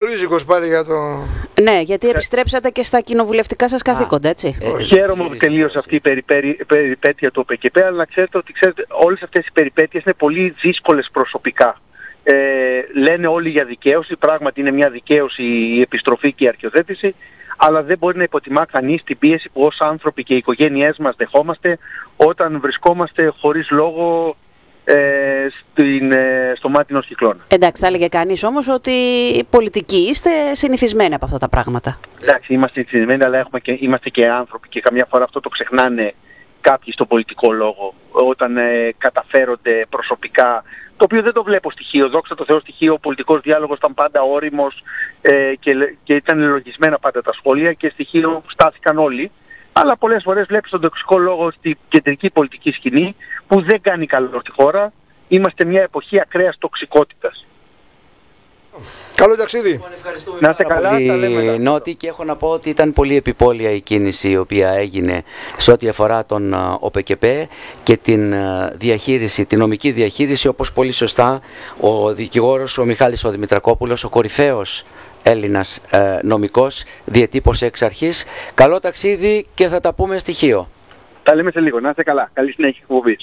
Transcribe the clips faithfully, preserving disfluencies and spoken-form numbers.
ρίζικος πάλι για το... Ναι, γιατί επιστρέψατε και στα κοινοβουλευτικά σας καθήκοντα, έτσι. Ε, χαίρομαι που τελείωσε αυτή η περιπέρι, περιπέτεια του ΟΠΕΚΕΠ, αλλά να ξέρετε ότι ξέρετε, όλες αυτές οι περιπέτειες είναι πολύ δύσκολες προσωπικά. Ε, λένε όλοι για δικαίωση, πράγματι είναι μια δικαίωση η επιστροφή και η αρχιοθέτηση, αλλά δεν μπορεί να υποτιμά κανείς την πίεση που ως άνθρωποι και οι οικογένειές μας δεχόμαστε όταν βρισκόμαστε χωρίς λόγο ε, στην, ε, στο μάτι ενός κυκλώνα. Εντάξει, θα έλεγε κανείς όμως ότι οι πολιτικοί είστε συνηθισμένοι από αυτά τα πράγματα. Εντάξει, είμαστε συνηθισμένοι, αλλά έχουμε και, είμαστε και άνθρωποι και καμιά φορά αυτό το ξεχνάνε κάποιοι στον πολιτικό λόγο, όταν ε, καταφέρονται προσωπικά, το οποίο δεν το βλέπω στοιχείο, δόξα τω Θεώ στοιχείο, ο πολιτικός διάλογος ήταν πάντα όριμος ε, και, και ήταν λογισμένα πάντα τα σχόλια και στοιχείο στάθηκαν όλοι, αλλά πολλές φορές βλέπεις τον τοξικό λόγο στη κεντρική πολιτική σκηνή που δεν κάνει καλό στη χώρα. Είμαστε μια εποχή ακραίας τοξικότητας. Καλό ταξίδι. Λοιπόν, να είστε καλά, πολύ, τα λέμε. Νότι, και έχω να πω ότι ήταν πολύ επιπόλαια η κίνηση η οποία έγινε σε ό,τι αφορά τον ΟΠΕΚΕΠ και την διαχείριση, την νομική διαχείριση, όπως πολύ σωστά ο δικηγόρος ο Μιχάλης ο Δημητρακόπουλος, ο κορυφαίος Έλληνας ε, νομικός, διετύπωσε εξ αρχής. Καλό ταξίδι και θα τα πούμε στοιχείο. Τα λέμε σε λίγο. Να είστε καλά. Καλή συνέχεια εκπομπής.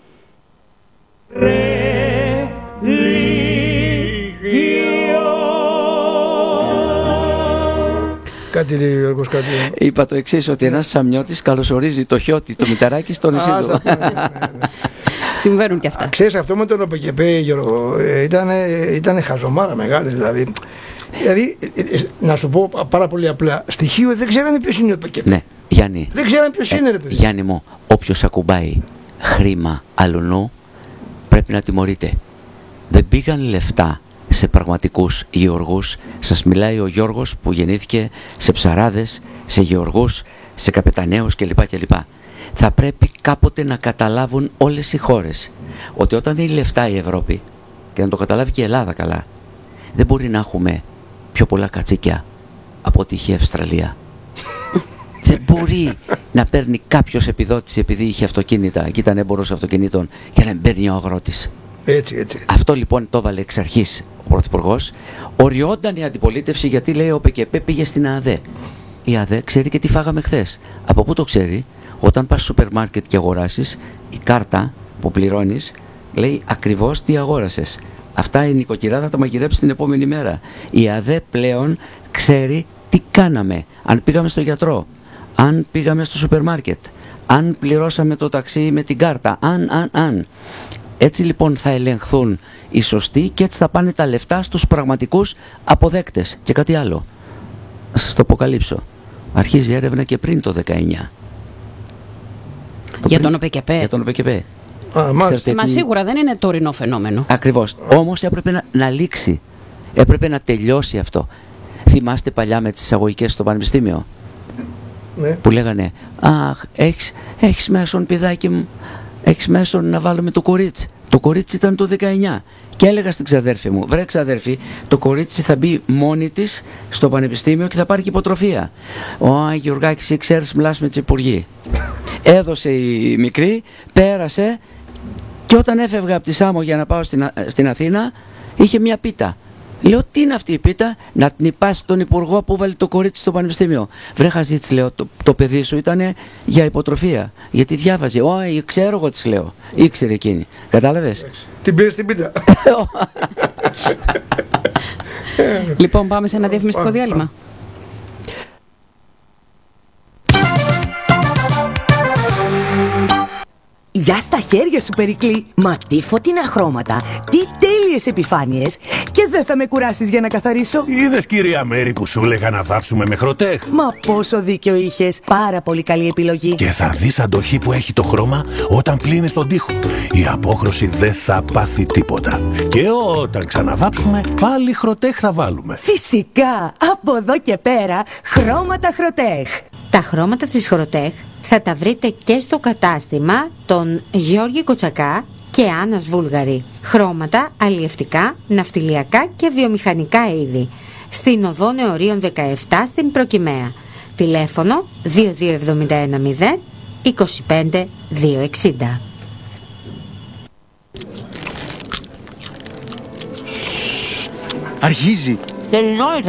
Κάτι λέει ο Γιώργος, κάτι. Είπα το εξής, ότι ένας Σαμιώτης καλωσορίζει το χιώτη, το μηταράκι στο νησί του. Συμβαίνουν και αυτά. Ξέρεις, αυτό με τον ΟΠΕΚΕΠ, Γιώργο, ήταν χαζομάρα μεγάλη, δηλαδή. Δηλαδή, να σου πω πάρα πολύ απλά, στοιχείο δεν ξέραμε ποιος είναι ο ΟΠΕΚΕΠ. Ναι, Γιάννη. Δεν ξέραμε ποιος είναι, ρε παιδί. Γιάννη μου, όποιος ακουμπάει χρήμα αλουνού πρέπει να τιμωρείται. Δεν πήγαν λεφτά σε πραγματικούς γεωργούς. Σας μιλάει ο Γιώργος που γεννήθηκε σε ψαράδες, σε γεωργούς, σε καπεταναίους κλπ. κλπ. Θα πρέπει κάποτε να καταλάβουν όλες οι χώρες ότι όταν δίνει λεφτά η Ευρώπη, και να το καταλάβει και η Ελλάδα καλά, δεν μπορεί να έχουμε πιο πολλά κατσίκια από ό,τι είχε η Αυστραλία. Δεν μπορεί να παίρνει κάποιος επιδότηση επειδή είχε αυτοκίνητα και ήταν έμπορος αυτοκινήτων για να παίρνει ο αγρότης. Έτσι, έτσι, έτσι. Αυτό λοιπόν το έβαλε εξ αρχής ο Πρωθυπουργός. Οριόταν η αντιπολίτευση γιατί λέει ο ΟΠΕΚΕΠ πήγε στην ΑΔΕ. Η ΑΔΕ ξέρει και τι φάγαμε χθες. Από πού το ξέρει? Όταν πας στο σούπερ μάρκετ και αγοράσεις, η κάρτα που πληρώνεις λέει ακριβώς τι αγόρασες. Αυτά η νοικοκυρά θα τα μαγειρέψει την επόμενη μέρα. Η ΑΔΕ πλέον ξέρει τι κάναμε. Αν πήγαμε στο γιατρό, αν πήγαμε στο σούπερ μάρκετ, αν πληρώσαμε το ταξί με την κάρτα, αν, αν, αν. Έτσι λοιπόν θα ελεγχθούν οι σωστοί και έτσι θα πάνε τα λεφτά στους πραγματικούς αποδέκτες. Και κάτι άλλο, να σας το αποκαλύψω. Αρχίζει έρευνα και πριν το δεκαεννιά. Για πριν, τον ΟΠΕΚΕΠ. Για τον ΟΠΕΚΕΠ. Α, Μα σίγουρα δεν είναι τωρινό φαινόμενο. Ακριβώς. Όμως έπρεπε να, να λήξει. Έπρεπε να τελειώσει αυτό. Θυμάστε παλιά με τις εισαγωγικές στο πανεπιστήμιο? Ναι. Που λέγανε αχ, έχεις, έχεις μέσον παιδάκι μου, έχεις μέσον να βάλουμε το κορίτσι. Το κορίτσι ήταν το δεκαεννιά. Και έλεγα στην ξαδέρφη μου, βρε ξαδέρφη, το κορίτσι θα μπει μόνη της στο πανεπιστήμιο και θα πάρει και υποτροφία. Ω, Γιουργάκη, εσύ ξέρεις, μιλάς με τις υπουργοί. Έδωσε η μικρή, πέρασε και όταν έφευγα από τη Σάμο για να πάω στην, στην Αθήνα, είχε μια πίτα. Λέω, τι είναι αυτή η πίτα? Να την υπάσει τον υπουργό που βάλει το κορίτσι στο πανεπιστήμιο. Βρε χαζίτς, λέω, το, το παιδί σου ήταν για υποτροφία. Γιατί διάβαζε. Ω, ξέρω εγώ, της λέω. Ήξερε εκείνη. Κατάλαβες? Την πήρε στην πίτα. Λοιπόν, πάμε σε ένα διαφημιστικό διάλειμμα. Γεια στα χέρια σου, Περικλή! Μα τι φωτεινά χρώματα, τι τέλειες επιφάνειες! Και δεν θα με κουράσεις για να καθαρίσω. Είδες, κυρία Μέρη, που σου έλεγα να βάψουμε με Χροτέχ? Μα πόσο δίκιο είχες! Πάρα πολύ καλή επιλογή. Και θα δεις αντοχή που έχει το χρώμα όταν πλύνεις τον τοίχο. Η απόχρωση δεν θα πάθει τίποτα. Και όταν ξαναβάψουμε, πάλι Χροτέχ θα βάλουμε. Φυσικά! Από εδώ και πέρα, χρώματα Χροτέχ. Τα χρώματα της Χροτέχ θα τα βρείτε και στο κατάστημα των Γιώργη Κοτσακά και Άννας Βούλγαρη. Χρώματα αλλιευτικά, ναυτιλιακά και βιομηχανικά είδη. Στην οδό Νεωρίων δεκαεπτά στην Προκυμαία. Τηλέφωνο δύο δύο εβδομήντα ένα μηδέν είκοσι πέντε διακόσια εξήντα. Αρχίζει. Θερινό